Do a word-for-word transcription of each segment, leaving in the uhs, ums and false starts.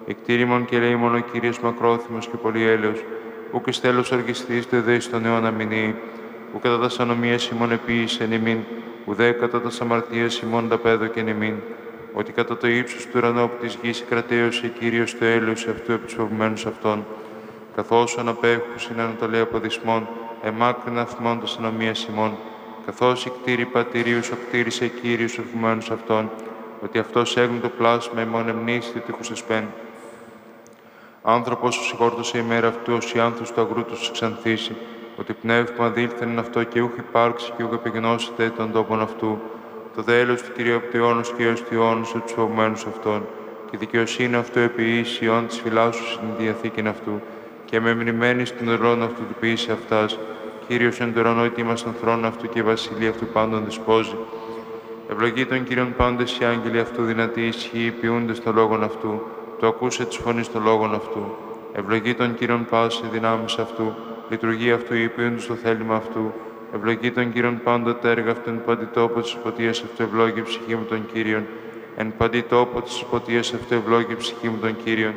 Εκτήρημον και ελεήμον ο Κύριος μακρόθυμος και πολυέλεος, που και στέλος οργιστής το ιδέης των αιώνα μηνύει, που κατά τας ανομίας ημών επίησεν ημίν, ουδέ κατά τας αμαρτίας ημών τα πέδοκεν ημίν, ότι κατά το ύψος του ουρανού από της γης κρατέωσε Κύριος το έλεος αυτού επί τους φοβουμένους αυτών, καθώς αναπέχους είναι ανατολή από δυσμών, εμάκρυνα αθμώντας ανομίας ημών, καθώς η κτήρη πατηρίους οκτήρισε Κύριος φοβουμένους αυτών, ότι αυτός έγνει το πλάσμα ημών εμνήστη τείχους εσπέν. Άνθρωπος ο συγχόρτωσε ημέρα αυτού, ως η άνθος του αγρού του εξανθήσει, ότι πνεύμα δήλθεν αυτό και ούχ υπάρξει και ούχ επιγνώσετε των τόπων αυτού. Το δέλος του Κυρίου από του αιώνος και έως του αιώνος τους φοβουμένους αυτών, και η δικαιοσύνη αυτού επιήσει ιών της φυλάσσου στην διαθήκην αυτού, και με μνημένη στον ουρανό αυτού του ποιήσει αυτάς. Κύριος εν το ουρανό ετοίμας θρόνο αυτού και η βασιλεία αυτού πάντων δεσπόζει. Ευλογεί τον Κύριον πάντες οι άγγελοι αυτού δυνατοί ισχύοι ποιούνται στο λόγον αυτού, το ακούσε της φωνής στο λόγον αυτού. Ευλογεί τον Κύριον πάση δυνάμεις αυτού, λειτουργεί αυτού οι ποιούνται στο θέλημα αυτού. Ευλογεί τον Κύριον πάντοτε έργα αυτού, εν παντή τόπο της υποτίας αυτού ευλόγη η ψυχή μου τον Κύριον. Εν παντή τόπο της υποτίας αυτού ευλόγη η ψυχή μου τον Κύριον.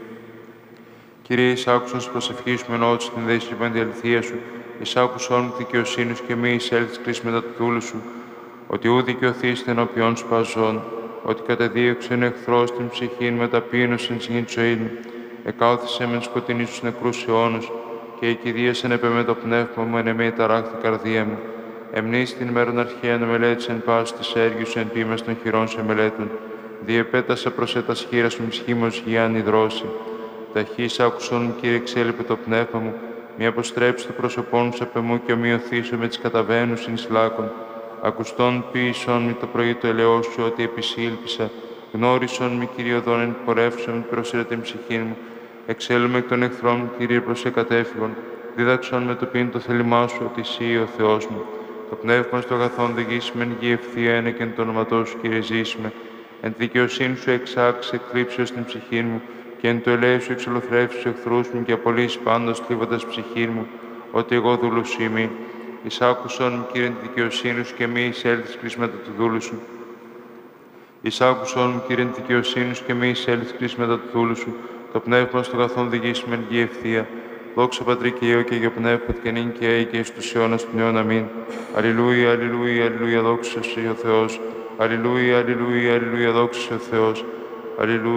Κύριε, εισάκουσον στις προσευχής μου εννοώ την δέση την αληθεία σου, εισάκουσον μου δικαιοσύνη και μη εισέλθεις κλείσματα του δούλου σου, ότι ού δικαιωθείς ενώπιον σου παζών, ότι κατεδίωξεν εχθρός την ψυχήν με ταπείνωσεν στην ζωή μου, εκάωθησε μεν σκοτεινή στους νεκρούς αιώνους, και εκηδίασεν επέ με το πνεύμα μου εν εμή ταράχθη καρδία μου. Εμνείς την μέρον αρχαίαν μελέτησεν πάση της έργης εν ποίμες των χειρών σε μελέτων, διεπέτασα προς ετας χείρας μου σχήμος γιάν υδρώσει. Ταχύς άκουσον μου, Κύριε, εξέλιπε το πνεύμα μου, μη αποστρέψει το πρόσωπόν σου απ' εμού και ομοιωθήσω με τις καταβαίνους εις λάκων. Ακουστών ποιησόν μη το πρωί το ελαιό σου, ότι επισήλπισα. Γνώρισον μη, Κύριε, οδόν εν πορεύσον προσήρε την ψυχή μου. Εξέλουμε εκ των εχθρών μου, Κύριε, προς εκατέφυγον. Δίδαξον με το πίν το θέλημά σου, ότι εσύ ο Θεός μου. Το πνεύμα στο αγαθόν δεγίσουμε εν γη ευθεία ένε και εν το όνοματό σου, Κύριε, ζήσουμε. Εν τη δικαιοσύνη σου εξάξε εκκλήψεως την ψυχή μου, και εν το ελέη σου εξολοθρεύσει του εχθρούς μου και απολύσει πάντως θλίβοντας ψυχή μου, ότι εγώ δούλου σου είμαι. Εισάκουσον μου, Κύριε, τη δικαιοσύνη σου και μη εισέλθεις κλείσματα του δούλου σου. Εισάκουσον μου, Κύριε, τη δικαιοσύνη σου και μη εισέλθεις κλείσματα του δούλου σου. Το πνεύμα στο καθόν διγήσουμε εν γη ευθεία. Δόξα Πατρί και Υιό και Αγίο Πνεύμα και νυν και αεί και εις τους αιώνας του αιώνα. Αμήν. Αλληλούια, αλληλούια, αλληλούια, δόξα σε ο Θεός. Αλληλούια, αλληλούια, αλληλούια, δόξα σε ο Θεός. Αλληλούια.